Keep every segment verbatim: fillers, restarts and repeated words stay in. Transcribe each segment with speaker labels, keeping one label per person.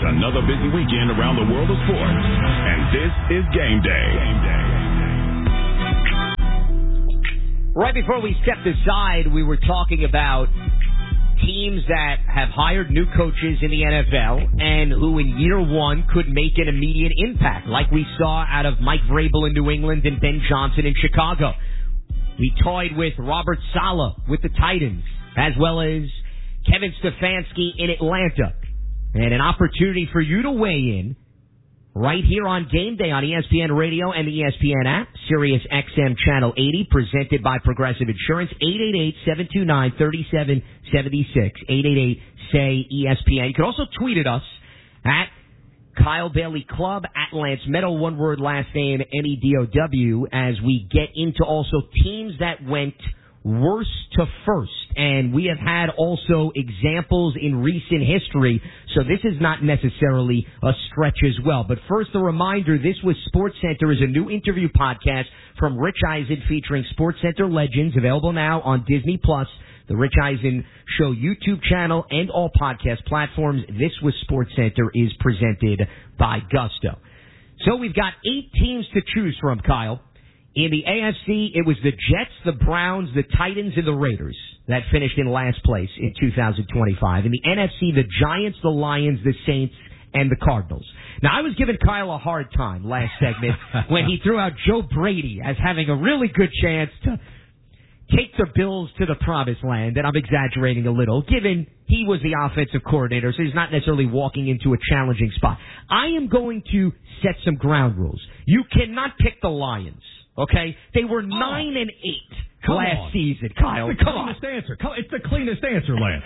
Speaker 1: It's another busy weekend around the world of sports, and this is Game Day. Game Day.
Speaker 2: Right before we stepped aside, we were talking about teams that have hired new coaches in the N F L and who in year one could make an immediate impact, like we saw out of Mike Vrabel in New England and Ben Johnson in Chicago. We toyed with Robert Saleh with the Titans, as well as Kevin Stefanski in Atlanta. And an opportunity for you to weigh in right here on Game Day on E S P N Radio and the E S P N app, Sirius X M Channel eighty, presented by Progressive Insurance, eight eight eight, seven two nine, three seven seven six, eight eight eight, S A Y, E S P N. You can also tweet at us at Kyle Bailey Club, at Lance Meadow, one word, last name, M E D O W, as we get into also teams that went worst to first. And we have had also examples in recent history, so this is not necessarily a stretch as well. But first, a reminder, this was SportsCenter, is a new interview podcast from Rich Eisen featuring SportsCenter legends, available now on Disney Plus, the Rich Eisen Show YouTube channel, and all podcast platforms. This was SportsCenter is presented by Gusto. So we've got eight teams to choose from, Kyle. In the A F C, it was the Jets, the Browns, the Titans, and the Raiders that finished in last place in two thousand twenty-five. In the N F C, the Giants, the Lions, the Saints, and the Cardinals. Now, I was giving Kyle a hard time last segment when he threw out Joe Brady as having a really good chance to take the Bills to the promised land, and I'm exaggerating a little, given he was the offensive coordinator, so he's not necessarily walking into a challenging spot. I am going to set some ground rules. You cannot pick the Lions. Okay? They were nine and eight
Speaker 3: Come
Speaker 2: last
Speaker 3: on.
Speaker 2: season, Kyle.
Speaker 3: It's the
Speaker 2: Come
Speaker 3: cleanest
Speaker 2: on.
Speaker 3: answer. It's the cleanest answer, Lance.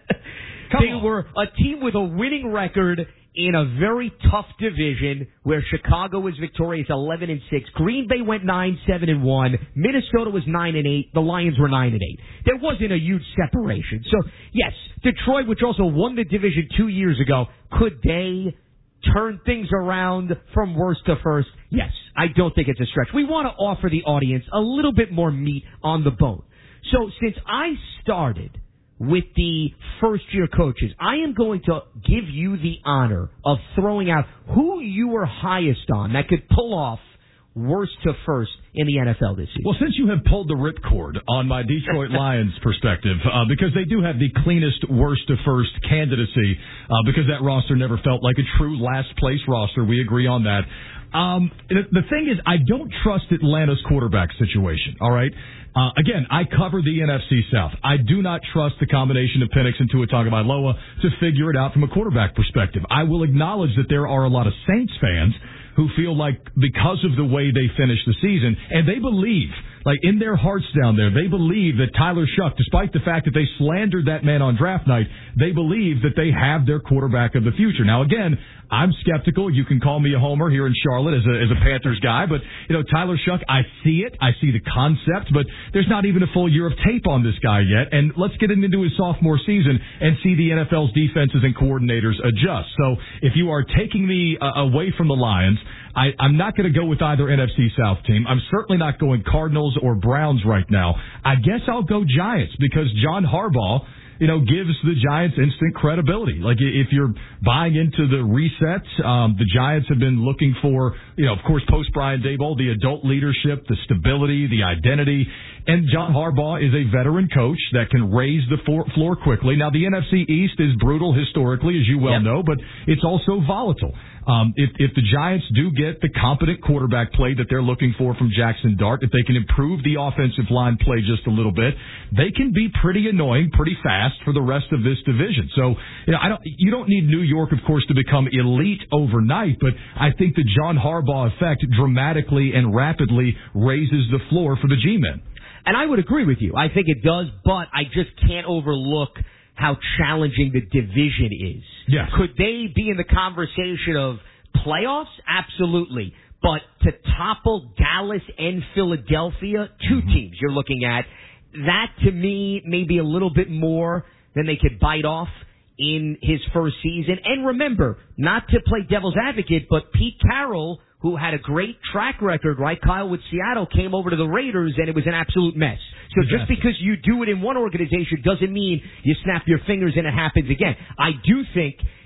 Speaker 3: Come
Speaker 2: they
Speaker 3: on.
Speaker 2: were a team with a winning record in a very tough division where Chicago was victorious eleven and six. Green Bay went nine seven and one. Minnesota was nine and eight. The Lions were nine and eight. There wasn't a huge separation. So, yes, Detroit, which also won the division two years ago, could they turn things around from worst to first? Yes, I don't think it's a stretch. We want to offer the audience a little bit more meat on the bone. So since I started with the first-year coaches, I am going to give you the honor of throwing out who you were highest on that could pull off worst to first in the N F L this season.
Speaker 3: Well, since you have pulled the ripcord on my Detroit Lions perspective, uh, because they do have the cleanest worst to first candidacy, uh, because that roster never felt like a true last place roster. We agree on that. Um, the, the thing is, I don't trust Atlanta's quarterback situation, all right? Uh, again, I cover the N F C South. I do not trust the combination of Penix and Tua Tagovailoa to figure it out from a quarterback perspective. I will acknowledge that there are a lot of Saints fans who feel like because of the way they finished the season, and they believe, like in their hearts down there, they believe that Tyler Shuck, despite the fact that they slandered that man on draft night, they believe that they have their quarterback of the future. Now, again, I'm skeptical. You can call me a homer here in Charlotte as a, as a Panthers guy, but, you know, Tyler Shuck, I see it. I see the concept, but there's not even a full year of tape on this guy yet. And let's get into his sophomore season and see the N F L's defenses and coordinators adjust. So if you are taking me uh, away from the Lions, I, I'm not going to go with either N F C South team. I'm certainly not going Cardinals or Browns right now. I guess I'll go Giants because John Harbaugh, you know, gives the Giants instant credibility. Like, if you're buying into the reset, um, the Giants have been looking for, you know, of course, post Brian Daboll, the adult leadership, the stability, the identity. And John Harbaugh is a veteran coach that can raise the floor quickly. Now, the N F C East is brutal historically, as you well yep. know, but it's also volatile. Um, if, if the Giants do get the competent quarterback play that they're looking for from Jackson Dart, if they can improve the offensive line play just a little bit, they can be pretty annoying pretty fast for the rest of this division. So, you know, I don't, you don't need New York, of course, to become elite overnight, but I think the John Harbaugh effect dramatically and rapidly raises the floor for the G-men.
Speaker 2: And I would agree with you. I think it does, but I just can't overlook how challenging the division is.
Speaker 3: Yes.
Speaker 2: Could they be in the conversation of playoffs? Absolutely. But to topple Dallas and Philadelphia, two mm-hmm. teams you're looking at, that to me may be a little bit more than they could bite off in his first season. And remember, not to play devil's advocate, but Pete Carroll, who had a great track record, right, Kyle, with Seattle, came over to the Raiders, and it was an absolute mess. So exactly. just because you do it in one organization doesn't mean you snap your fingers and it happens again. I do think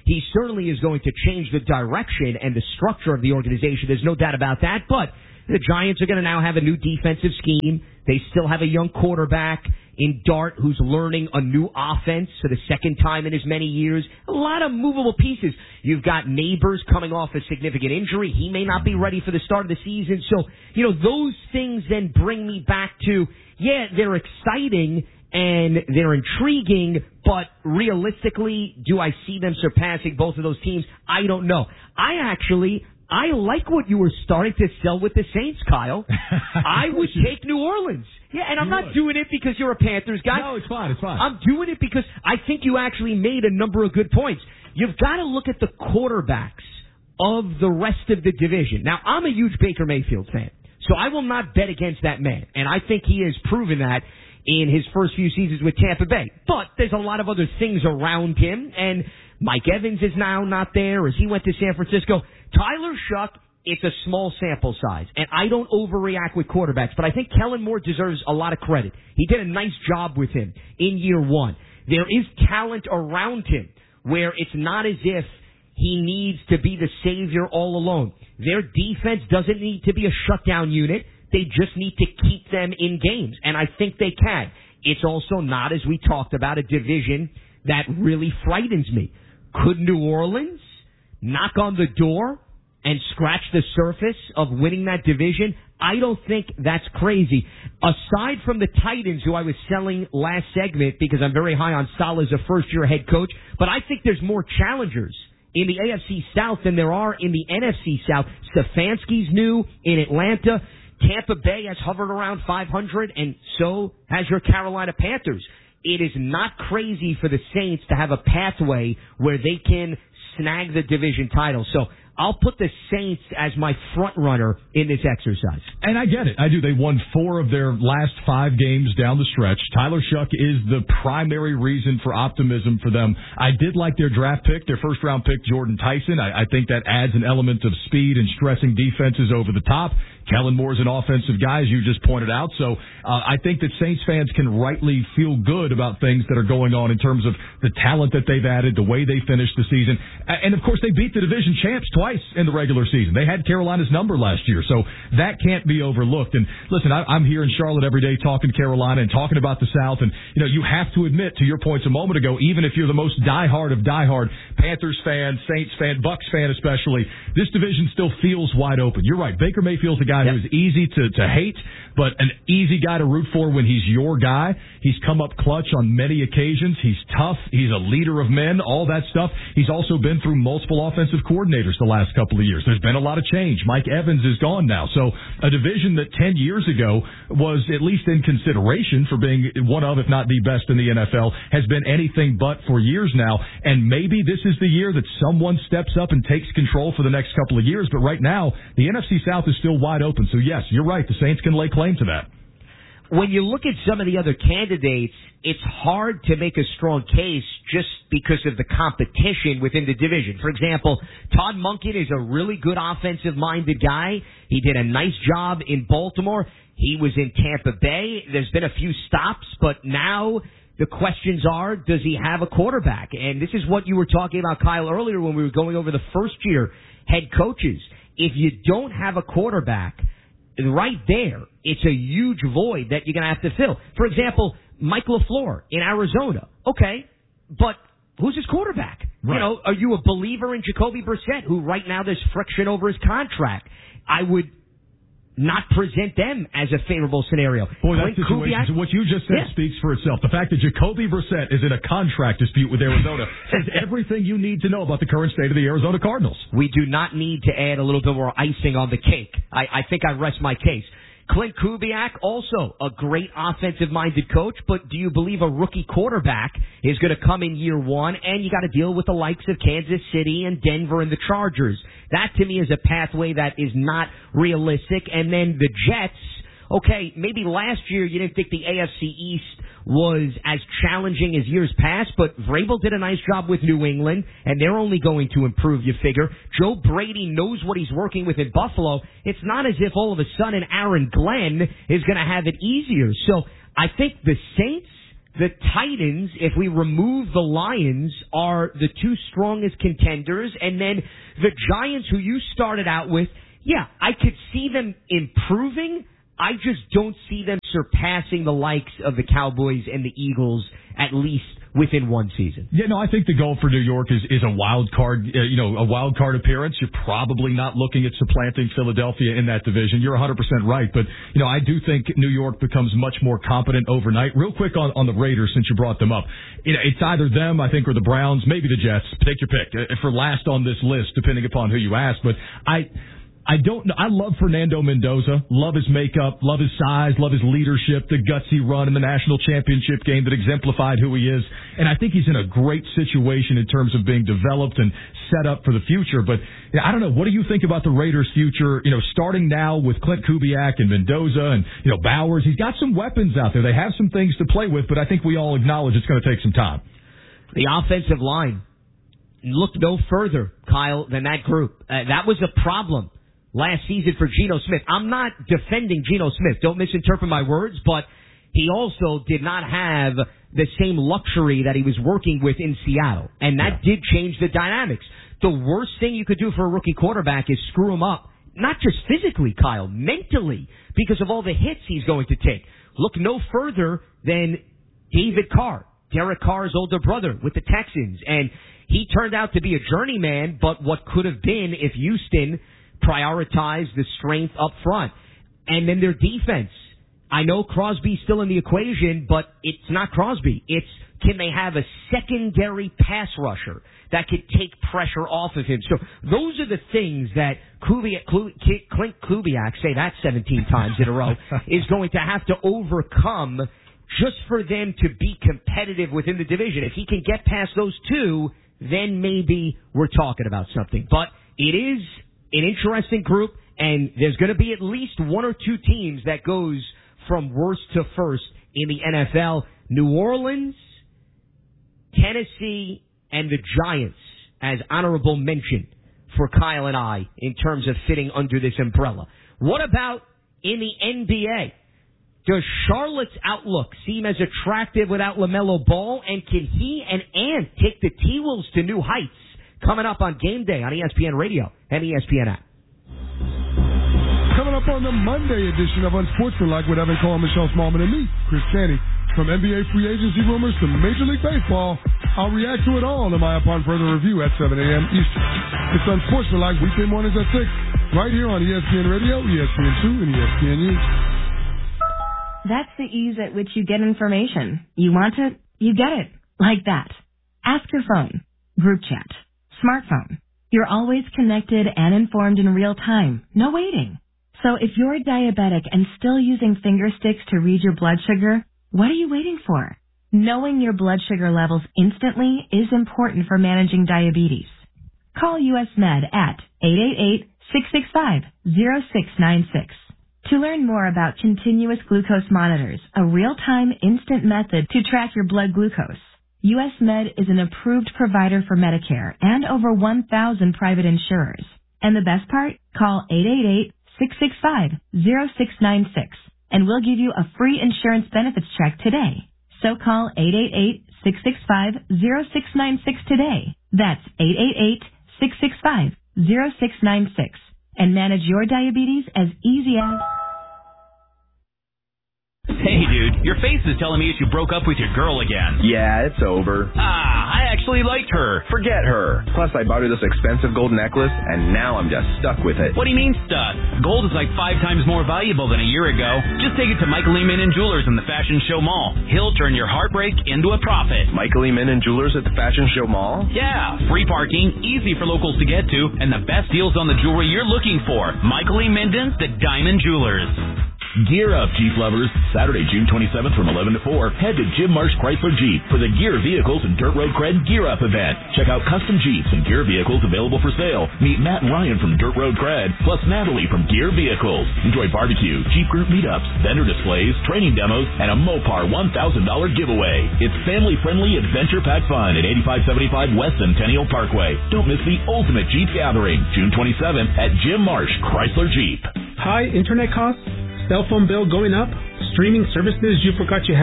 Speaker 2: he certainly is going to change the direction and the structure of the organization. There's no doubt about that. But the Giants are going to now have a new defensive scheme. They still have a young quarterback in Dart who's learning a new offense for the second time in as many years. A lot of movable pieces. You've got Neighbors coming off a significant injury. He may not be ready for the start of the season. So, you know, those things then bring me back to, yeah, they're exciting and they're intriguing, but realistically, do I see them surpassing both of those teams? I don't know. I actually... I like what you were starting to sell with the Saints, Kyle. I would take New Orleans. Yeah, and I'm
Speaker 3: you
Speaker 2: not
Speaker 3: would.
Speaker 2: doing it because you're a Panthers guy.
Speaker 3: No, it's fine, it's fine.
Speaker 2: I'm doing it because I think you actually made a number of good points. You've got to look at the quarterbacks of the rest of the division. Now, I'm a huge Baker Mayfield fan, so I will not bet against that man, and I think he has proven that in his first few seasons with Tampa Bay. But there's a lot of other things around him, and Mike Evans is now not there as he went to San Francisco. Tyler Shuck, it's a small sample size, and I don't overreact with quarterbacks, but I think Kellen Moore deserves a lot of credit. He did a nice job with him in year one. There is talent around him where it's not as if he needs to be the savior all alone. Their defense doesn't need to be a shutdown unit. They just need to keep them in games, and I think they can. It's also not, as we talked about, a division that really frightens me. Could New Orleans knock on the door and scratch the surface of winning that division? I don't think that's crazy. Aside from the Titans, who I was selling last segment because I'm very high on Saleh as a first-year head coach, but I think there's more challengers in the A F C South than there are in the N F C South. Stefanski's new in Atlanta. Tampa Bay has hovered around five hundred, and so has your Carolina Panthers. It is not crazy for the Saints to have a pathway where they can snag the division title. So I'll put the Saints as my front runner in this exercise.
Speaker 3: And I get it. I do. They won four of their last five games down the stretch. Tyler Shuck is the primary reason for optimism for them. I did like their draft pick, their first-round pick, Jordan Tyson. I, I think that adds an element of speed and stressing defenses over the top. Kellen Moore's an offensive guy, as you just pointed out. So uh, I think that Saints fans can rightly feel good about things that are going on in terms of the talent that they've added, the way they finished the season. And, of course, they beat the division champs twice in the regular season. They had Carolina's number last year, so that can't be overlooked. And, listen, I, I'm here in Charlotte every day talking Carolina and talking about the South. And, you know, you have to admit, to your points a moment ago, even if you're the most diehard of diehard Panthers fan, Saints fan, Bucks fan especially, this division still feels wide open. You're right. Baker Mayfield's a guy
Speaker 2: Yep.
Speaker 3: who is easy to, to hate, but an easy guy to root for when he's your guy. He's come up clutch on many occasions. He's tough. He's a leader of men, all that stuff. He's also been through multiple offensive coordinators the last couple of years. There's been a lot of change. Mike Evans is gone now. So a division that ten years ago was at least in consideration for being one of, if not the best in the N F L, has been anything but for years now. And maybe this is the year that someone steps up and takes control for the next couple of years. But right now, the N F C South is still wide open. So, yes, you're right. The Saints can lay claim to that.
Speaker 2: When you look at some of the other candidates, it's hard to make a strong case just because of the competition within the division. For example, Todd Monken is a really good offensive-minded guy. He did a nice job in Baltimore. He was in Tampa Bay. There's been a few stops, but now the questions are, does he have a quarterback? And this is what you were talking about, Kyle, earlier when we were going over the first-year head coaches. If you don't have a quarterback, right there, it's a huge void that you're going to have to fill. For example, Mike LaFleur in Arizona. Okay, but who's his quarterback? Right. You know, are you a believer in Jacoby Brissett, who right now there's friction over his contract? I would not present them as a favorable scenario.
Speaker 3: Boy, that situation, Kubiak, what you just said yeah. speaks for itself. The fact that Jacoby Brissett is in a contract dispute with Arizona says everything you need to know about the current state of the Arizona Cardinals.
Speaker 2: We do not need to add a little bit more icing on the cake. I, I think I rest my case. Clint Kubiak, also a great offensive-minded coach, but do you believe a rookie quarterback is going to come in year one, and you got to deal with the likes of Kansas City and Denver and the Chargers? That, to me, is a pathway that is not realistic. And then the Jets, okay, maybe last year you didn't think the A F C East was as challenging as years past, but Vrabel did a nice job with New England, and they're only going to improve, you figure. Joe Brady knows what he's working with in Buffalo. It's not as if all of a sudden Aaron Glenn is going to have it easier. So I think the Saints, the Titans, if we remove the Lions, are the two strongest contenders. And then the Giants, who you started out with, yeah, I could see them improving. I just don't see them surpassing the likes of the Cowboys and the Eagles, at least within one season.
Speaker 3: Yeah, no, I think the goal for New York is, is a wild card, uh, you know, a wild card appearance. You're probably not looking at supplanting Philadelphia in that division. You're one hundred percent right. But, you know, I do think New York becomes much more competent overnight. Real quick on, on the Raiders, since you brought them up. You know, it's either them, I think, or the Browns, maybe the Jets. Take your pick uh, for last on this list, depending upon who you ask. But I... I don't know. I love Fernando Mendoza. Love his makeup. Love his size. Love his leadership. The gutsy run in the national championship game that exemplified who he is. And I think he's in a great situation in terms of being developed and set up for the future. But you know, I don't know. What do you think about the Raiders' future? You know, starting now with Clint Kubiak and Mendoza and, you know, Bowers. He's got some weapons out there. They have some things to play with, but I think we all acknowledge it's going to take some time.
Speaker 2: The offensive line. Look no further, Kyle, than that group. Uh, that was a problem last season for Geno Smith. I'm not defending Geno Smith. Don't misinterpret my words, but he also did not have the same luxury that he was working with in Seattle, and that yeah. did change the dynamics. The worst thing you could do for a rookie quarterback is screw him up, not just physically, Kyle, mentally, because of all the hits he's going to take. Look no further than David Carr, Derek Carr's older brother with the Texans, and he turned out to be a journeyman, but what could have been if Houston prioritize the strength up front. And then their defense. I know Crosby's still in the equation, but it's not Crosby. It's, can they have a secondary pass rusher that could take pressure off of him? So those are the things that Kubiak, Clint Kubiak, say that seventeen times in a row, is going to have to overcome just for them to be competitive within the division. If he can get past those two, then maybe we're talking about something. But it is an interesting group, and there's going to be at least one or two teams that goes from worst to first in the N F L. New Orleans, Tennessee, and the Giants as honorable mention for Kyle and I in terms of fitting under this umbrella. What about in the N B A? Does Charlotte's outlook seem as attractive without LaMelo Ball, and can he and Ant take the T-Wolves to new heights? Coming up on Game Day on E S P N Radio and E S P N app.
Speaker 4: Coming up on the Monday edition of Unsportsmanlike with Evan Cole, Michelle Smallman, and me, Chris Canty. From N B A free agency rumors to Major League Baseball, I'll react to it all in my Upon Further Review at seven a.m. Eastern. It's Unsportsmanlike weekday mornings at six, right here on E S P N Radio, E S P N two, and E S P N U.
Speaker 5: That's the ease at which you get information. You want it, you get it. Like that. Ask your phone. Group chat. Smartphone. You're always connected and informed in real time. No waiting. So if you're diabetic and still using finger sticks to read your blood sugar, what are you waiting for? Knowing your blood sugar levels instantly is important for managing diabetes. Call U S Med at eight eight eight, six six five, zero six nine six. To learn more about continuous glucose monitors, a real-time instant method to track your blood glucose, U S Med is an approved provider for Medicare and over one thousand private insurers. And the best part? Call eight eight eight, six six five, zero six nine six and we'll give you a free insurance benefits check today. So call eight eight eight, six six five, zero six nine six today. That's eight eight eight, six six five, zero six nine six and manage your diabetes as easy as...
Speaker 6: Hey, dude, your face is telling me that you broke up with your girl again.
Speaker 7: Yeah, it's over.
Speaker 6: Ah, I actually liked her.
Speaker 7: Forget her. Plus, I bought her this expensive gold necklace, and now I'm just stuck with it.
Speaker 6: What do you mean stuck? Gold is like five times more valuable than a year ago. Just take it to Michael E. Min and Jewelers in the Fashion Show Mall. He'll turn your heartbreak into a profit.
Speaker 7: Michael E. Min and Jewelers at the Fashion Show Mall?
Speaker 6: Yeah, free parking, easy for locals to get to, and the best deals on the jewelry you're looking for. Michael E. Minden's The Diamond Jewelers.
Speaker 1: Gear up, Jeep lovers. Saturday, June twenty-seventh from eleven to four, head to Jim Marsh Chrysler Jeep for the Gear Vehicles and Dirt Road Cred Gear Up event. Check out custom Jeeps and Gear Vehicles available for sale. Meet Matt and Ryan from Dirt Road Cred, plus Natalie from Gear Vehicles. Enjoy barbecue, Jeep group meetups, vendor displays, training demos, and a Mopar one thousand dollars giveaway. It's family-friendly, adventure-packed fun at eighty-five seventy-five West Centennial Parkway. Don't miss the ultimate Jeep gathering, June twenty-seventh at Jim Marsh Chrysler Jeep.
Speaker 8: High internet costs? Cell phone bill going up? Streaming services you forgot you had?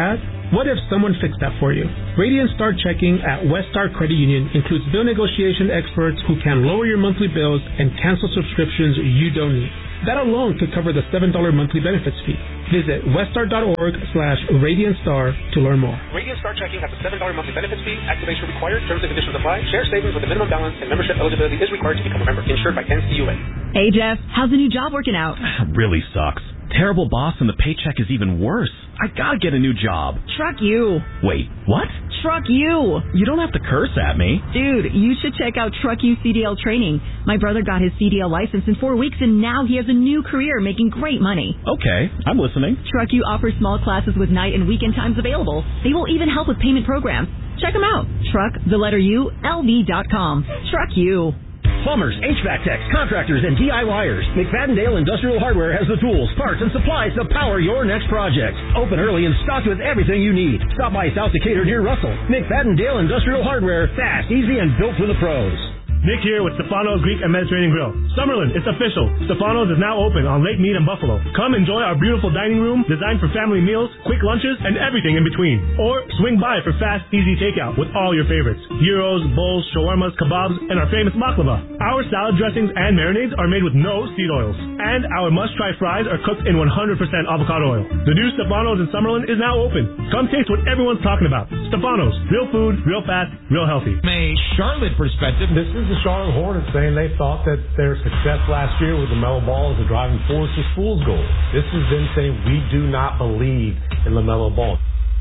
Speaker 8: What if someone fixed that for you? Radiant Star Checking at West Star Credit Union includes bill negotiation experts who can lower your monthly bills and cancel subscriptions you don't need. That alone could cover the seven dollars monthly benefits fee. Visit weststar.org slash Radiant Star to learn more.
Speaker 9: Radiant Star Checking has a seven dollars monthly benefits fee. Activation required. Terms and conditions apply. Share savings with a minimum balance and membership eligibility is required to become a member. Insured by N C U A.
Speaker 10: Hey, Jeff. How's the new job working out?
Speaker 11: Really sucks. Terrible boss and the paycheck is even worse. I gotta get a new job.
Speaker 10: Truck you.
Speaker 11: Wait, what?
Speaker 10: Truck you.
Speaker 11: You don't have to curse at me.
Speaker 10: Dude, you should check out Truck You C D L training. My brother got his C D L license in four weeks and now he has a new career making great money.
Speaker 11: Okay, I'm listening.
Speaker 10: Truck You offers small classes with night and weekend times available. They will even help with payment programs. Check them out. Truck, the letter U, L V dot com. Truck You.
Speaker 12: Plumbers, H V A C techs, contractors, and D I Y ers. McFadden-Dale Industrial Hardware has the tools, parts, and supplies to power your next project. Open early and stocked with everything you need. Stop by South Decatur near Russell. McFadden-Dale Industrial Hardware, fast, easy, and built for the pros.
Speaker 13: Nick here with Stefano's Greek and Mediterranean Grill. Summerlin, it's official. Stefano's is now open on Lake Mead and Buffalo. Come enjoy our beautiful dining room designed for family meals, quick lunches, and everything in between. Or swing by for fast, easy takeout with all your favorites. Gyros, bowls, shawarmas, kebabs, and our famous baklava. Our salad dressings and marinades are made with no seed oils. And our must-try fries are cooked in one hundred percent avocado oil. The new Stefano's in Summerlin is now open. Come taste what everyone's talking about. Stefano's, real food, real fast, real healthy.
Speaker 14: From a Charlotte perspective, this is the Charlotte Hornets saying they thought that their success last year with the LaMelo Ball as a driving force was fool's gold. This is them saying we do not believe in LaMelo Ball.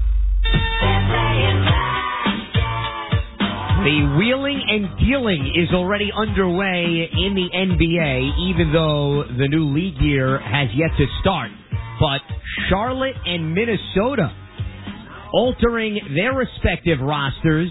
Speaker 2: The wheeling and dealing is already underway in the N B A, even though the new league year has yet to start. But Charlotte and Minnesota altering their respective rosters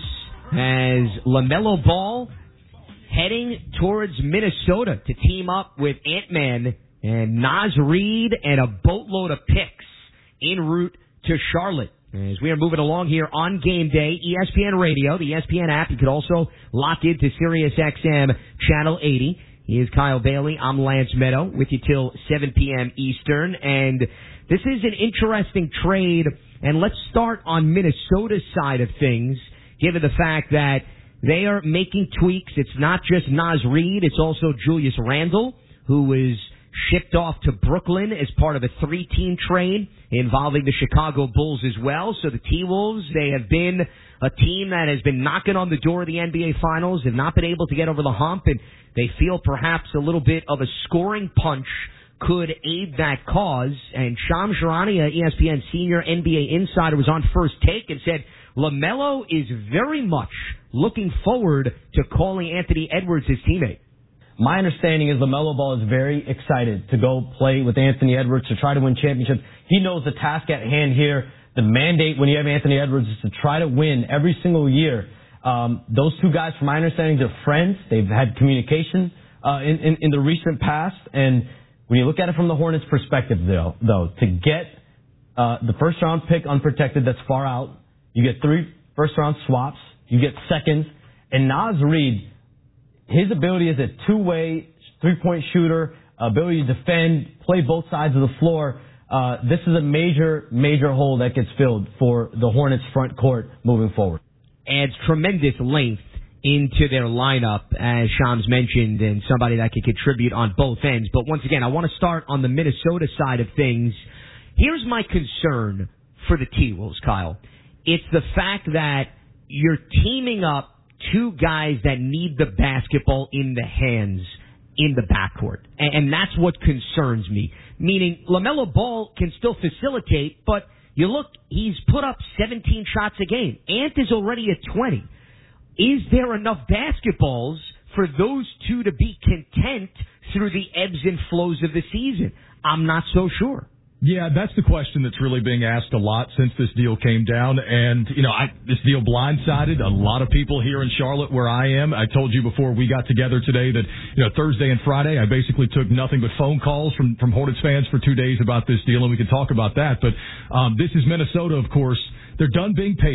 Speaker 2: as LaMelo Ball heading towards Minnesota to team up with Ant-Man and Naz Reid and a boatload of picks en route to Charlotte. As we are moving along here on game day, E S P N Radio, the E S P N app. You can also lock into Sirius X M Channel eighty. He is Kyle Bailey. I'm Lance Meadow with you till seven p.m. Eastern. And this is an interesting trade. And let's start on Minnesota's side of things, given the fact that they are making tweaks. It's not just Naz Reid. It's also Julius Randle, who was shipped off to Brooklyn as part of a three-team trade involving the Chicago Bulls as well. So the T-Wolves, they have been a team that has been knocking on the door of the N B A Finals, have not been able to get over the hump, and they feel perhaps a little bit of a scoring punch could aid that cause. And Shams Charania, E S P N senior N B A insider, was on First Take and said LaMelo is very much looking forward to calling Anthony Edwards his teammate.
Speaker 15: My understanding is LaMelo Ball is very excited to go play with Anthony Edwards to try to win championships. He knows the task at hand here. The mandate when you have Anthony Edwards is to try to win every single year. Um, those two guys, from my understanding, are friends. They've had communication uh, in, in, in the recent past. And when you look at it from the Hornets' perspective, though, though to get uh, the first-round pick unprotected that's far out, you get three first-round swaps, you get seconds, and Naz Reid, his ability as a two-way three-point shooter, ability to defend, play both sides of the floor, uh, this is a major, major hole that gets filled for the Hornets' front court moving forward.
Speaker 2: Adds tremendous length into their lineup, as Shams mentioned, and somebody that could contribute on both ends. But once again, I want to start on the Minnesota side of things. Here's my concern for the T-Wolves, Kyle. It's the fact that you're teaming up two guys that need the basketball in the hands in the backcourt. And, and that's what concerns me. Meaning, LaMelo Ball can still facilitate, but you look, he's put up seventeen shots a game. Ant is already at twenty. Is there enough basketballs for those two to be content through the ebbs and flows of the season? I'm not so sure.
Speaker 3: Yeah, that's the question that's really being asked a lot since this deal came down. And, you know, I, this deal blindsided a lot of people here in Charlotte where I am. I told you before we got together today that, you know, Thursday and Friday, I basically took nothing but phone calls from, from Hornets fans for two days about this deal, and we can talk about that. But um, this is Minnesota, of course. They're done being patient.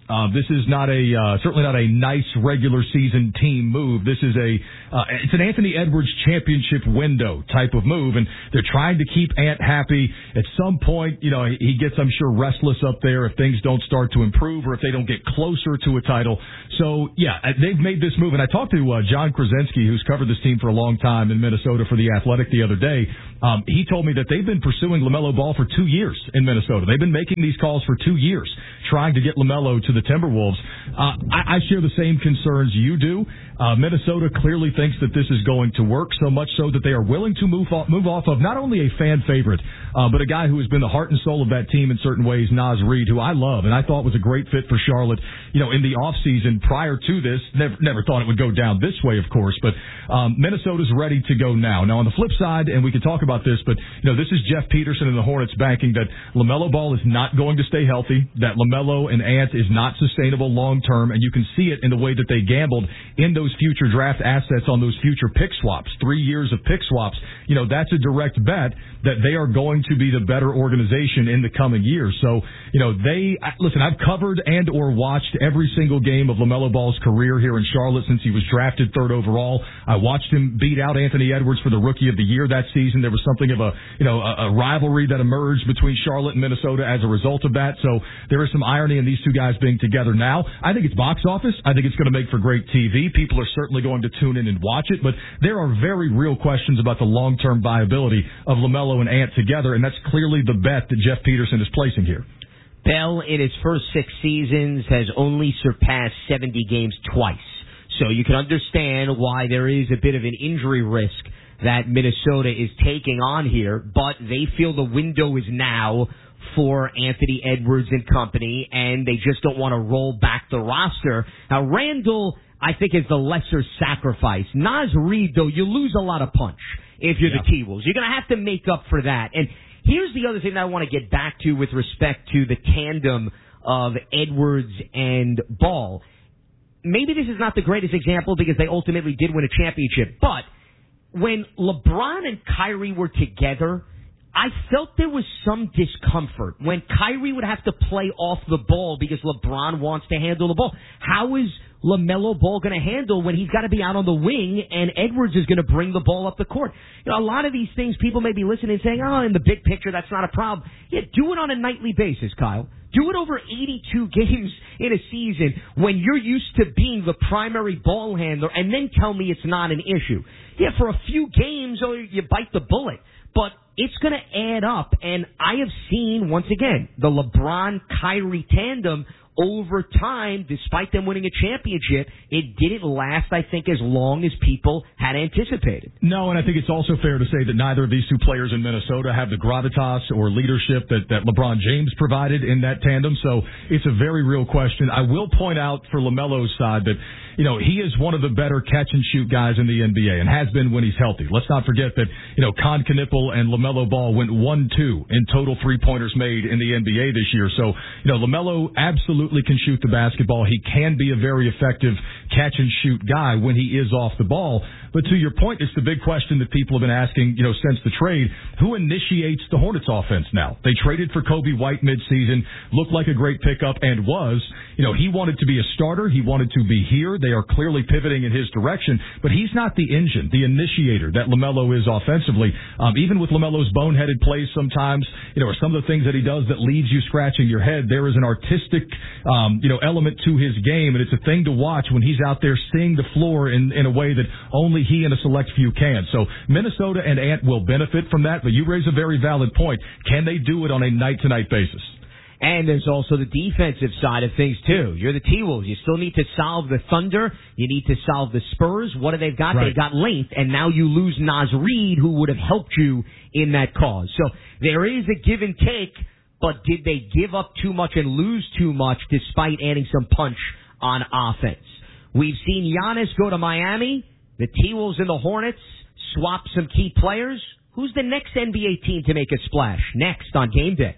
Speaker 3: Uh, this is not a uh, certainly not a nice regular season team move. This is a uh, it's an Anthony Edwards championship window type of move, and they're trying to keep Ant happy. At some point, you know, he gets, I'm sure, restless up there if things don't start to improve or if they don't get closer to a title. So, yeah, they've made this move. And I talked to uh, John Krasinski, who's covered this team for a long time in Minnesota for The Athletic the other day. Um, he told me that they've been pursuing LaMelo Ball for two years in Minnesota. They've been making these calls for two years, trying to get LaMelo to the Timberwolves. Uh, I, I share the same concerns you do. Uh, Minnesota clearly thinks that this is going to work, so much so that they are willing to move off, move off of not only a fan favorite, uh, but a guy who has been the heart and soul of that team in certain ways, Naz Reid, who I love and I thought was a great fit for Charlotte. You know, in the offseason prior to this, never, never thought it would go down this way, of course, but um, Minnesota's ready to go now. Now, on the flip side, and we can talk about this, but, you know, this is Jeff Peterson and the Hornets banking that LaMelo Ball is not going to stay healthy, that LaMelo and Ant is not sustainable long term, and you can see it in the way that they gambled in those future draft assets on those future pick swaps, three years of pick swaps. You know, that's a direct bet that they are going to be the better organization in the coming years. So, you know, they, listen, I've covered and or watched every single game of LaMelo Ball's career here in Charlotte since he was drafted third overall. I watched him beat out Anthony Edwards for the Rookie of the Year that season. There was something of a, you know, a, a rivalry that emerged between Charlotte and Minnesota as a result of that. So there is some irony in these two guys being together now. I think it's box office. I think it's going to make for great T V. People are certainly going to tune in and watch it, but there are very real questions about the long-term viability of LaMelo and Ant together, and that's clearly the bet that Jeff Peterson is placing here.
Speaker 2: Bell, in his first six seasons, has only surpassed seventy games twice. So you can understand why there is a bit of an injury risk that Minnesota is taking on here, but they feel the window is now for Anthony Edwards and company, and they just don't want to roll back the roster. Now, Randall, I think, is the lesser sacrifice. Naz Reid, though, you lose a lot of punch if you're yeah. the T-Wolves. You're going to have to make up for that. And here's the other thing that I want to get back to with respect to the tandem of Edwards and Ball. Maybe this is not the greatest example because they ultimately did win a championship, but when LeBron and Kyrie were together, I felt there was some discomfort when Kyrie would have to play off the ball because LeBron wants to handle the ball. How is LaMelo Ball going to handle when he's got to be out on the wing and Edwards is going to bring the ball up the court? You know, a lot of these things people may be listening and saying, oh, in the big picture, that's not a problem. Yeah, do it on a nightly basis, Kyle. Do it over eighty-two games in a season when you're used to being the primary ball handler, and then tell me it's not an issue. Yeah, for a few games, oh, you bite the bullet. But it's going to add up, and I have seen, once again, the LeBron-Kyrie tandem over time, despite them winning a championship, it didn't last, I think, as long as people had anticipated.
Speaker 3: No, and I think it's also fair to say that neither of these two players in Minnesota have the gravitas or leadership that, that LeBron James provided in that tandem, so it's a very real question. I will point out for LaMelo's side that, you know, he is one of the better catch-and-shoot guys in the N B A and has been when he's healthy. Let's not forget that, you know, Con Knipple and LaMelo Ball went one two in total three-pointers made in the N B A this year. So, you know, LaMelo absolutely can shoot the basketball. He can be a very effective catch-and-shoot guy when he is off the ball. But to your point, it's the big question that people have been asking, you know, since the trade. Who initiates the Hornets offense now? They traded for Kobe White midseason, looked like a great pickup and was. You know, he wanted to be a starter. He wanted to be here. They are clearly pivoting in his direction, but he's not the engine, the initiator that LaMelo is offensively. Um, even with LaMelo's boneheaded plays sometimes, you know, or some of the things that he does that leaves you scratching your head, there is an artistic, um, you know, element to his game, and it's a thing to watch when he's out there seeing the floor in, in a way that only he and a select few can. So Minnesota and Ant will benefit from that, but you raise a very valid point. Can they do it on a night-to-night basis?
Speaker 2: And there's also the defensive side of things, too. You're the T-Wolves. You still need to solve the Thunder. You need to solve the Spurs. What have they got? Right. They've got length, and now you lose Naz Reid, who would have helped you in that cause. So there is a give and take, but did they give up too much and lose too much despite adding some punch on offense? We've seen Giannis go to Miami. The T-Wolves and the Hornets swap some key players. Who's the next N B A team to make a splash? Next on Game Day.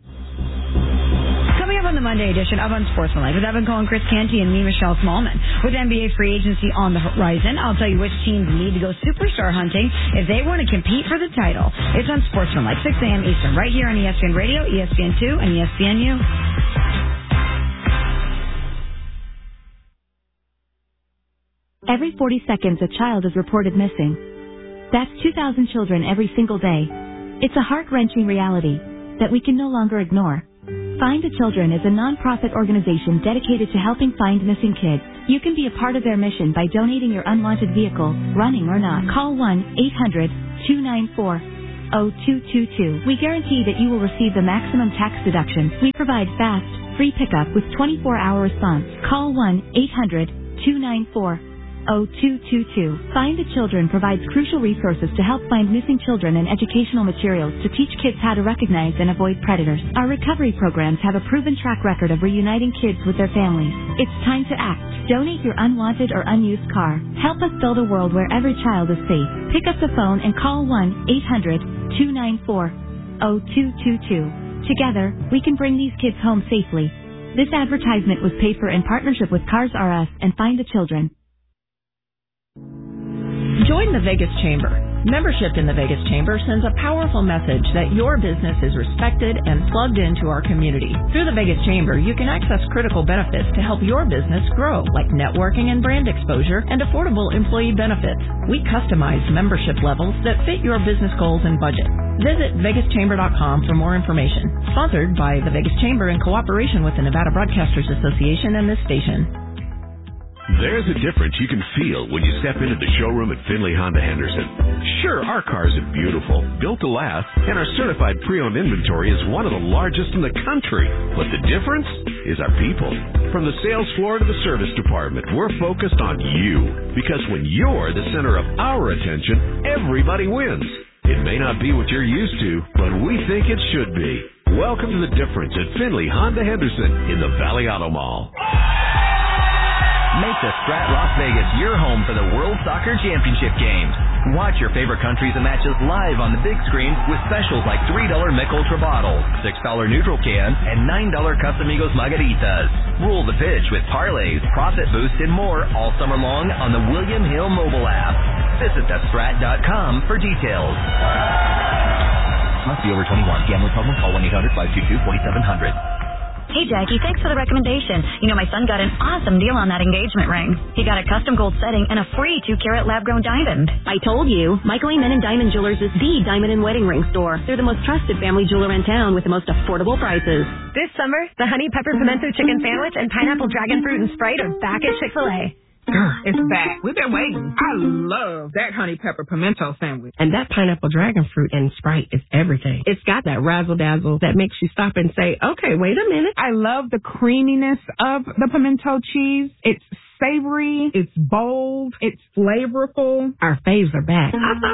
Speaker 16: Coming up on the Monday edition of Unsportsmanlike with Evan Cohen, Chris Canty, and me, Michelle Smallman. With N B A free agency on the horizon, I'll tell you which teams need to go superstar hunting if they want to compete for the title. It's Unsportsmanlike, six a.m. Eastern, right here on E S P N Radio, E S P N two, and E S P N U.
Speaker 17: Every forty seconds, a child is reported missing. That's two thousand children every single day. It's a heart-wrenching reality that we can no longer ignore. Find the Children is a non-profit organization dedicated to helping find missing kids. You can be a part of their mission by donating your unwanted vehicle, running or not. Call one eight hundred two nine four oh two two two. We guarantee that you will receive the maximum tax deduction. We provide fast, free pickup with twenty-four hour response. Call one eight hundred two nine four oh two two two. Find the Children provides crucial resources to help find missing children and educational materials to teach kids how to recognize and avoid predators. Our recovery programs have a proven track record of reuniting kids with their families. It's time to act. Donate your unwanted or unused car. Help us build a world where every child is safe. Pick up the phone and call one eight hundred two nine four oh two two two. Together, we can bring these kids home safely. This advertisement was paid for in partnership with Cars R Us and Find the Children.
Speaker 18: Join the Vegas Chamber. Membership in the Vegas Chamber sends a powerful message that your business is respected and plugged into our community. Through the Vegas Chamber, you can access critical benefits to help your business grow, like networking and brand exposure and affordable employee benefits. We customize membership levels that fit your business goals and budget. Visit vegas chamber dot com for more information. Sponsored by the Vegas Chamber in cooperation with the Nevada Broadcasters Association and this station.
Speaker 19: There's a difference you can feel when you step into the showroom at Finley Honda Henderson. Sure, our cars are beautiful, built to last, and our certified pre-owned inventory is one of the largest in the country. But the difference is our people. From the sales floor to the service department, we're focused on you. Because when you're the center of our attention, everybody wins. It may not be what you're used to, but we think it should be. Welcome to the difference at Finley Honda Henderson in the Valley Auto Mall.
Speaker 20: Make the Strat Las Vegas your home for the World Soccer Championship games. Watch your favorite countries and matches live on the big screen with specials like three dollar Mick Ultra bottles, six dollar Neutral can, and nine dollar Casamigos Margaritas. Rule the pitch with parlays, profit boost, and more all summer long on the William Hill mobile app. Visit the strat dot com for details. Must be over twenty-one. Gambling problem? Call one eight hundred five two two four seven zero zero.
Speaker 21: Hey, Jackie, thanks for the recommendation. You know, my son got an awesome deal on that engagement ring. He got a custom gold setting and a free two carat lab-grown diamond.
Speaker 22: I told you, Michael Amen and Diamond Jewelers is the diamond and wedding ring store. They're the most trusted family jeweler in town with the most affordable prices.
Speaker 23: This summer, the honey pepper pimento chicken sandwich and pineapple dragon fruit and Sprite are back at Chick-fil-A.
Speaker 24: It's back. We've been waiting. I love that honey pepper pimento sandwich.
Speaker 25: And that pineapple dragon fruit and Sprite is everything. It's got that razzle-dazzle that makes you stop and say, okay, wait a minute.
Speaker 24: I love the creaminess of the pimento cheese. It's savory, it's bold, it's flavorful.
Speaker 25: Our faves are back.